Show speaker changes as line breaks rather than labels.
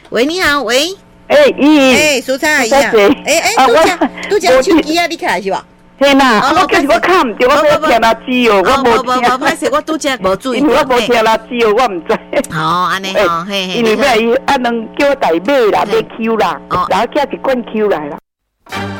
喂，你好，喂，蔬菜阿姨啊，拄只手机啊，你开是吧？
嘿啦，我叫我看唔到，我要听垃圾哦，我无听。
歹势，我拄只无注意。
因为我无听垃圾哦，我唔知。
哦，安尼吼，嘿嘿。
因为咩？伊能叫我大买啦，买 Q 啦，然后寄一罐 Q 来啦。